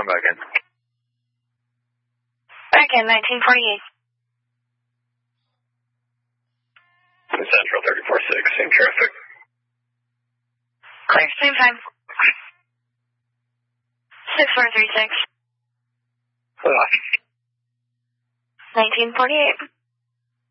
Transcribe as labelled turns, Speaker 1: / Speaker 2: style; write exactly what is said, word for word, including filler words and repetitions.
Speaker 1: calling back in.
Speaker 2: Back in nineteen forty-eight.
Speaker 1: Central thirty-four six, same traffic.
Speaker 2: Clear, same time. six four three six.
Speaker 1: Hold on.
Speaker 2: nineteen forty-eight.